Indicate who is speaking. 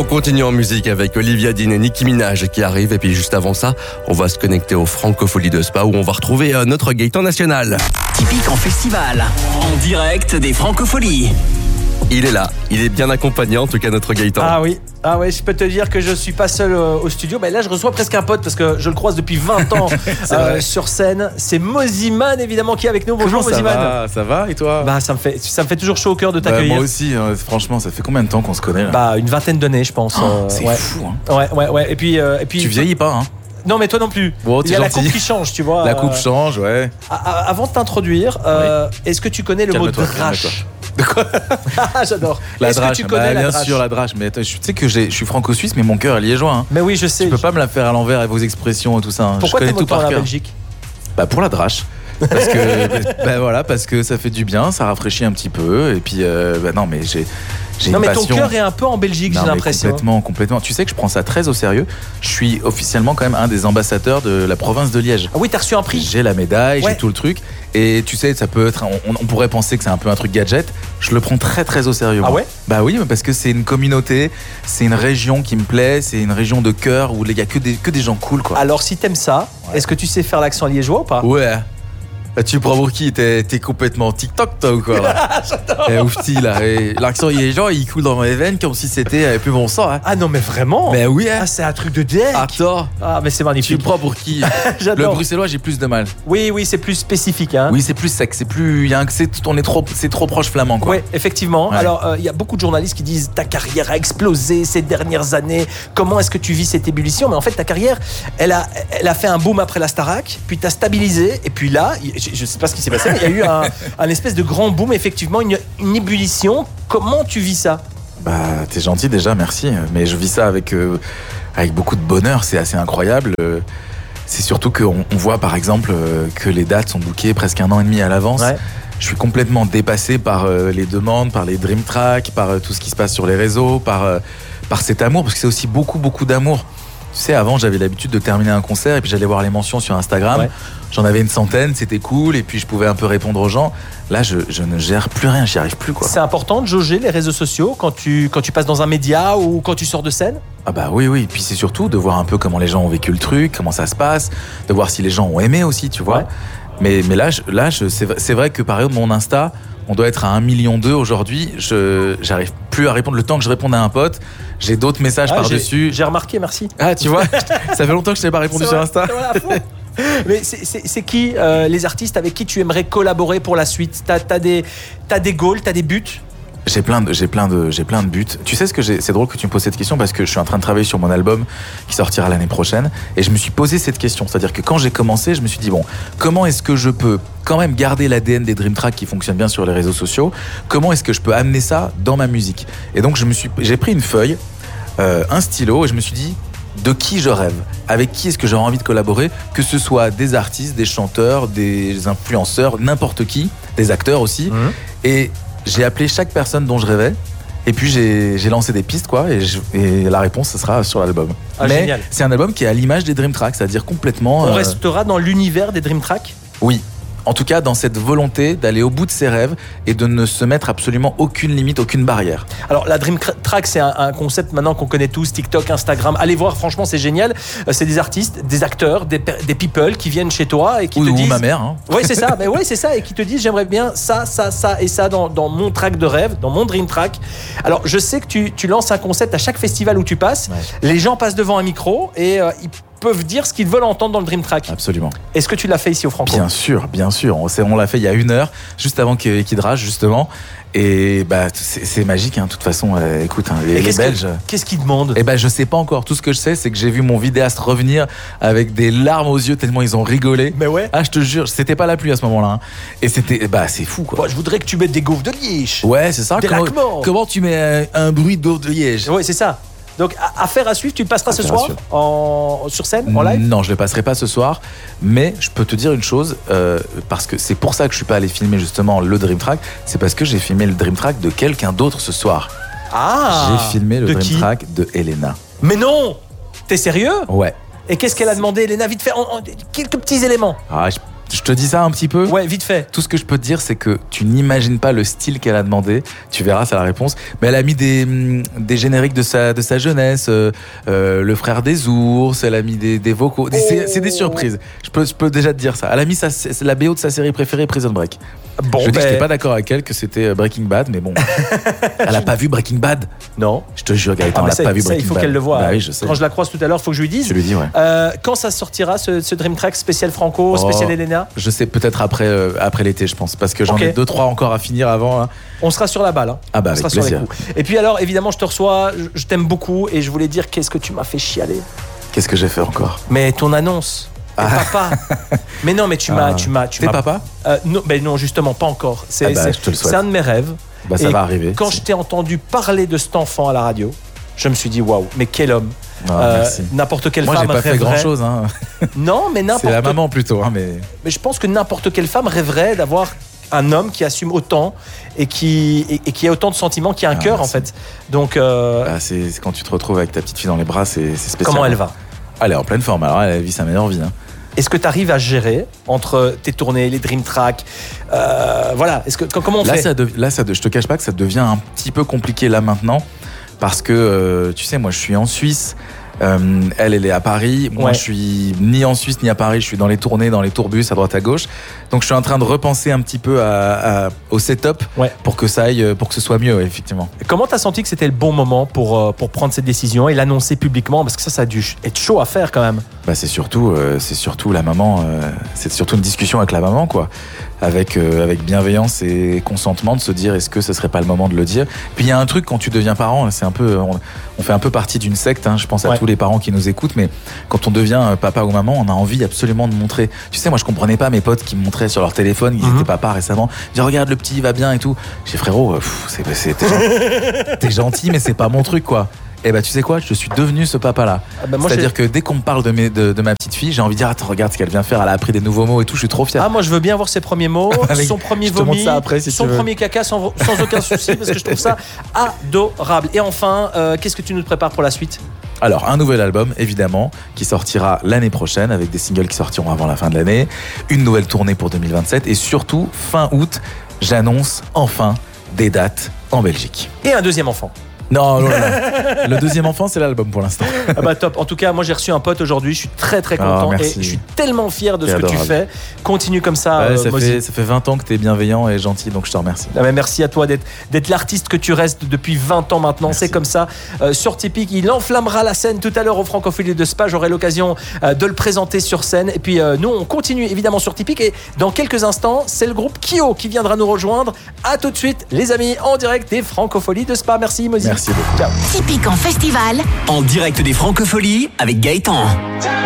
Speaker 1: On continue en musique avec Olivia Dean et Nicki Minaj qui arrivent. Et puis juste avant ça, on va se connecter aux Francopholies de Spa où on va retrouver notre Gaëtan national.
Speaker 2: Typique en festival, en direct des Francopholies.
Speaker 1: Il est là, il est bien accompagné en tout cas notre Gaëtan.
Speaker 3: Ah oui, je peux te dire que je suis pas seul au studio. Là je reçois presque un pote parce que je le croise depuis 20 ans sur scène. C'est Mosiman évidemment qui est avec nous. Bonjour Mosiman.
Speaker 4: Ça va et toi?
Speaker 3: Ça me fait toujours chaud au cœur de t'accueillir.
Speaker 4: Moi aussi, franchement, ça fait combien de temps qu'on se connaît là?
Speaker 3: Une vingtaine d'années je pense.
Speaker 4: C'est fou hein.
Speaker 3: Ouais. Et puis
Speaker 4: tu vieillis pas hein?
Speaker 3: Non mais toi non plus.
Speaker 4: Bon,
Speaker 3: il y a la coupe qui change, tu vois.
Speaker 4: La coupe change, ouais.
Speaker 3: Avant de t'introduire, est-ce que tu connais le mot drache?
Speaker 4: De quoi?
Speaker 3: J'adore.
Speaker 4: La drache,
Speaker 3: que tu connais la
Speaker 4: bien
Speaker 3: drache?
Speaker 4: sûr la drache. Mais attends, tu sais que je suis franco-suisse, mais mon cœur est liégeois. Hein.
Speaker 3: Mais oui, je sais.
Speaker 4: Tu peux pas me la faire à l'envers avec vos expressions et tout ça. Hein.
Speaker 3: Pourquoi
Speaker 4: je connais tout par
Speaker 3: en
Speaker 4: cœur.
Speaker 3: Belgique?
Speaker 4: Pour la drache. Parce que parce que ça fait du bien, ça rafraîchit un petit peu. Et puis non mais j'ai
Speaker 3: non
Speaker 4: une
Speaker 3: mais
Speaker 4: passion.
Speaker 3: ton cœur est un peu en Belgique, j'ai l'impression.
Speaker 4: Complètement. Tu sais que je prends ça très au sérieux. Je suis officiellement quand même un des ambassadeurs de la province de Liège.
Speaker 3: Ah oui, t'as reçu un prix.
Speaker 4: J'ai la médaille, j'ai tout le truc. Et tu sais, ça peut être, on pourrait penser que c'est un peu un truc gadget. Je le prends très très au sérieux.
Speaker 3: Ah ouais?
Speaker 4: Bah oui, parce que c'est une communauté, c'est une région qui me plaît, c'est une région de cœur où il y a que des gens cool quoi.
Speaker 3: Alors si t'aimes ça, est-ce que tu sais faire l'accent liégeois ou pas?
Speaker 4: Ouais. Tu prends pour qui? T'es complètement TikTok toi ou quoi là? Oufti là, l'accent liégeois il coule dans mes veines comme si c'était plus bon sang hein.
Speaker 3: Ah non mais vraiment?
Speaker 4: Mais oui hein.
Speaker 3: Ah c'est un truc de deck.
Speaker 4: Attends.
Speaker 3: Ah mais c'est magnifique.
Speaker 4: Tu prends pour qui?
Speaker 3: J'adore.
Speaker 4: Le bruxellois j'ai plus de mal.
Speaker 3: Oui c'est plus spécifique hein.
Speaker 4: Oui c'est plus sec, c'est plus, c'est trop proche flamand quoi.
Speaker 3: Oui effectivement.
Speaker 4: Ouais.
Speaker 3: Alors il y a beaucoup de journalistes qui disent ta carrière a explosé ces dernières années. Comment est-ce que tu vis cette ébullition? Mais en fait ta carrière elle a fait un boom après la Starac, puis t'as stabilisé et puis là je sais pas ce qui s'est passé, mais il y a eu un espèce de grand boom, effectivement, une ébullition. Comment tu vis ça?
Speaker 4: T'es gentil déjà, merci. Mais je vis ça avec beaucoup de bonheur, c'est assez incroyable. C'est surtout qu'on voit par exemple que les dates sont bookées presque 1 an et demi à l'avance. Ouais. Je suis complètement dépassé par les demandes, par les Dream Tracks, par tout ce qui se passe sur les réseaux, par cet amour, parce que c'est aussi beaucoup d'amour. Tu sais, avant, j'avais l'habitude de terminer un concert et puis j'allais voir les mentions sur Instagram. Ouais. J'en avais une centaine, c'était cool et puis je pouvais un peu répondre aux gens. Là, je ne gère plus rien, j'y arrive plus quoi.
Speaker 3: C'est important de jauger les réseaux sociaux quand tu passes dans un média ou quand tu sors de scène?
Speaker 4: Oui. Et puis c'est surtout de voir un peu comment les gens ont vécu le truc, comment ça se passe, de voir si les gens ont aimé aussi, tu vois. Ouais. Mais là, c'est vrai que par exemple, mon Insta, on doit être à 1,2 million aujourd'hui. J'arrive plus à répondre. Le temps que je réponde à un pote, j'ai d'autres messages par-dessus.
Speaker 3: J'ai remarqué, merci.
Speaker 4: Ah, tu vois, ça fait longtemps que je n'ai pas répondu sur Insta.
Speaker 3: Mais c'est qui les artistes avec qui tu aimerais collaborer pour la suite? T'as des goals, t'as des buts?
Speaker 4: J'ai plein de buts. Tu sais c'est drôle que tu me poses cette question parce que je suis en train de travailler sur mon album qui sortira l'année prochaine et je me suis posé cette question. C'est-à-dire que quand j'ai commencé, je me suis dit comment est-ce que je peux quand même garder l'ADN des Dream Tracks qui fonctionne bien sur les réseaux sociaux? Comment est-ce que je peux amener ça dans ma musique? Et donc j'ai pris une feuille, un stylo et je me suis dit de qui je rêve, avec qui est-ce que j'aurais envie de collaborer, que ce soit des artistes, des chanteurs, des influenceurs, n'importe qui, des acteurs aussi. Et j'ai appelé chaque personne dont je rêvais et puis j'ai lancé des pistes quoi et la réponse ce sera sur l'album. Mais génial. C'est un album qui est à l'image des Dream Tracks, c'est-à-dire complètement...
Speaker 3: On restera dans l'univers des Dream Tracks?
Speaker 4: Oui. En tout cas, dans cette volonté d'aller au bout de ses rêves et de ne se mettre absolument aucune limite, aucune barrière.
Speaker 3: Alors, la Dream Track, c'est un concept maintenant qu'on connaît tous, TikTok, Instagram. Allez voir, franchement, c'est génial. C'est des artistes, des acteurs, des people qui viennent chez toi et qui te disent...
Speaker 4: Ou ma mère. Hein.
Speaker 3: Oui, c'est ça. C'est ça. Et qui te disent, j'aimerais bien ça et ça dans mon track de rêve, dans mon Dream Track. Alors, je sais que tu lances un concept à chaque festival où tu passes. Ouais. Les gens passent devant un micro et ils peuvent dire ce qu'ils veulent entendre dans le Dream Track.
Speaker 4: Absolument.
Speaker 3: Est-ce que tu l'as fait ici au Franco?
Speaker 4: Bien sûr. On l'a fait il y a 1 heure, juste avant qu'il drache, justement. Et c'est magique, hein, de toute façon. Écoute, les Belges.
Speaker 3: Qu'est-ce qu'ils demandent?
Speaker 4: Je sais pas encore. Tout ce que je sais, c'est que j'ai vu mon vidéaste revenir avec des larmes aux yeux tellement ils ont rigolé.
Speaker 3: Mais ouais.
Speaker 4: Ah, je te jure, c'était pas la pluie à ce moment-là. Hein. Et c'était, c'est fou quoi.
Speaker 3: Je voudrais que tu mettes des gaufres de Liège.
Speaker 4: Ouais, c'est ça.
Speaker 3: Comment
Speaker 4: tu mets un bruit de gaufre de Liège?
Speaker 3: Ouais, c'est ça. Donc, affaire à suivre, tu le passeras ce soir sur scène, en live?
Speaker 4: Non, je ne le passerai pas ce soir, mais je peux te dire une chose, parce que c'est pour ça que je ne suis pas allé filmer justement le Dream Track, c'est parce que j'ai filmé le Dream Track de quelqu'un d'autre ce soir.
Speaker 3: Ah!
Speaker 4: J'ai filmé le Dream Track de Elena.
Speaker 3: Mais non! T'es sérieux?
Speaker 4: Ouais.
Speaker 3: Et qu'est-ce qu'elle a demandé, Elena? Vite fait, quelques petits éléments.
Speaker 4: Je te dis ça un petit peu.
Speaker 3: Ouais, vite fait.
Speaker 4: Tout ce que je peux te dire, c'est que tu n'imagines pas le style qu'elle a demandé. Tu verras, c'est la réponse. Mais elle a mis des génériques de sa jeunesse, le frère des ours. Elle a mis des vocaux. C'est des surprises. Je peux déjà te dire ça. Elle a mis la BO de sa série préférée, Prison Break.
Speaker 3: Bon,
Speaker 4: je dis que j'étais pas d'accord avec elle, que c'était Breaking Bad, mais bon. Elle a pas vu Breaking Bad.
Speaker 3: Non.
Speaker 4: Je te jure, Gaëtan, elle a pas vu Breaking Bad.
Speaker 3: Il faut qu'elle le voie.
Speaker 4: Bah oui, je sais.
Speaker 3: Quand je la croise tout à l'heure, il faut que je lui dise.
Speaker 4: Je lui dis, ouais.
Speaker 3: Quand ça sortira, ce Dream Track spécial Franco, spécial Elena?
Speaker 4: Je sais, peut-être après l'été, je pense, parce que j'en ai 2-3 encore à finir avant. Hein.
Speaker 3: On sera sur la balle. Hein.
Speaker 4: Ah bah,
Speaker 3: on
Speaker 4: avec
Speaker 3: sera
Speaker 4: plaisir.
Speaker 3: sur les coups. Et puis alors, évidemment, je te reçois, je t'aime beaucoup et je voulais dire qu'est-ce que tu m'as fait chialer.
Speaker 4: Qu'est-ce que j'ai fait encore?
Speaker 3: Mais ton annonce. Papa. Mais non, mais tu m'as.
Speaker 4: T'es papa?
Speaker 3: Non, justement, pas encore.
Speaker 4: Je te le souhaite.
Speaker 3: C'est un de mes rêves.
Speaker 4: Bah, ça va arriver.
Speaker 3: Quand je t'ai entendu parler de cet enfant à la radio, je me suis dit waouh, mais quel homme. N'importe quelle femme rêverait.
Speaker 4: Moi, j'ai pas fait grand-chose. Hein.
Speaker 3: Non, mais n'importe.
Speaker 4: C'est la maman plutôt, hein, mais.
Speaker 3: Mais je pense que n'importe quelle femme rêverait d'avoir un homme qui assume autant et qui a autant de sentiments, qui a un cœur en fait. Donc.
Speaker 4: C'est quand tu te retrouves avec ta petite fille dans les bras, c'est spécial.
Speaker 3: Comment elle va?
Speaker 4: Elle est en pleine forme. Alors, elle vit sa meilleure vie. Hein.
Speaker 3: Est-ce que tu arrives à gérer entre tes tournées, les Dream Track, voilà. Comment on fait?
Speaker 4: Je te cache pas que ça devient un petit peu compliqué là maintenant, parce que tu sais, moi je suis en Suisse. Elle est à Paris. Moi, je suis ni en Suisse ni à Paris. Je suis dans les tournées, dans les tourbus à droite à gauche. Donc, je suis en train de repenser un petit peu au setup pour que ça aille, pour que ce soit mieux, effectivement.
Speaker 3: Comment t'as senti que c'était le bon moment pour prendre cette décision et l'annoncer publiquement? Parce que ça a dû être chaud à faire quand même.
Speaker 4: Bah, c'est surtout la maman. C'est surtout une discussion avec la maman, quoi. Avec bienveillance et consentement, de se dire est-ce que ce serait pas le moment de le dire. Puis il y a un truc, quand tu deviens parent, c'est un peu, on fait un peu partie d'une secte, hein, je pense à tous les parents qui nous écoutent, mais quand on devient papa ou maman, on a envie absolument de montrer. Tu sais, moi je comprenais pas mes potes qui me montraient sur leur téléphone, ils étaient papa récemment, ils disaient regarde le petit il va bien et tout. J'ai dit frérot, t'es gentil mais c'est pas mon truc quoi. Et bah tu sais quoi, je suis devenu ce papa-là. C'est-à-dire que dès qu'on me parle de ma petite fille, j'ai envie de dire attends regarde ce qu'elle vient faire, elle a appris des nouveaux mots et tout, je suis trop fier.
Speaker 3: Ah moi je veux bien voir ses premiers mots, son premier vomi, son premier caca sans aucun souci parce que je trouve ça adorable. Et enfin, qu'est-ce que tu nous prépares pour la suite?
Speaker 4: Alors, un nouvel album, évidemment, qui sortira l'année prochaine, avec des singles qui sortiront avant la fin de l'année, une nouvelle tournée pour 2027, et surtout, fin août, j'annonce enfin des dates en Belgique.
Speaker 3: Et un deuxième enfant.
Speaker 4: Non. Le deuxième enfant, c'est l'album pour l'instant.
Speaker 3: Ah bah top. En tout cas, moi j'ai reçu un pote aujourd'hui. Je suis très très content et je suis tellement fier de ce que tu fais. Continue comme ça.
Speaker 4: Ça fait 20 ans que tu es bienveillant et gentil, donc je te remercie.
Speaker 3: Ah bah merci à toi d'être l'artiste que tu restes depuis 20 ans maintenant. Merci. C'est comme ça. Sur Tipeee, il enflammera la scène tout à l'heure au Francophonie de Spa. J'aurai l'occasion de le présenter sur scène. Et puis nous, on continue évidemment sur Tipeee. Et dans quelques instants, c'est le groupe Kyo qui viendra nous rejoindre. À tout de suite, les amis, en direct des Francopholies de Spa. Merci, Mozi.
Speaker 4: Merci beaucoup.
Speaker 3: Ciao.
Speaker 2: Typique en festival. En direct des Francopholies avec Gaëtan.